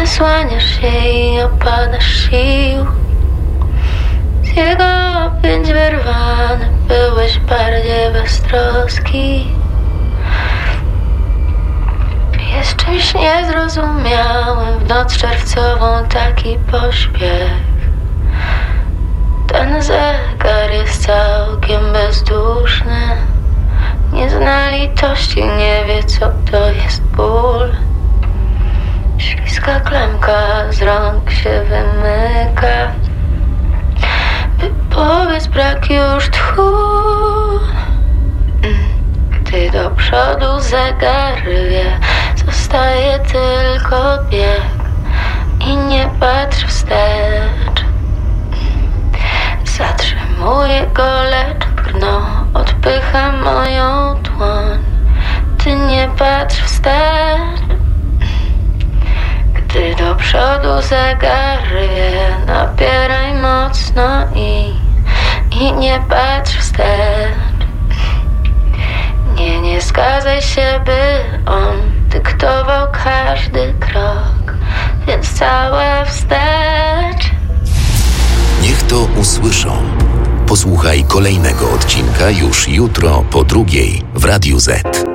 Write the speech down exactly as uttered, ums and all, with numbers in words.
Wysłaniasz się i opadasz sił. Z jego objęć wyrwany byłeś bardziej beztroski. Jest czymś niezrozumiałym w noc czerwcową taki pośpiech. Ten zegar jest całkiem bezduszny. Nie zna litości, nie wie co to jest ból. Śliska klamka z rąk się wymyka. Wypowiedz, brak już tchu. Gdy do przodu zegar wie, zostaje tylko bieg i nie patrz wstecz. Zatrzymuję go, lecz brno odpycha moją dłoń. Ty nie patrz wstecz. Gdy do przodu zegar wie, napieraj mocno i, i nie patrz wstecz. Nie, nie zgadzaj się, by on dyktował każdy krok, więc całe wstecz. Niech to usłyszą. Posłuchaj kolejnego odcinka już jutro po drugiej w Radiu Z.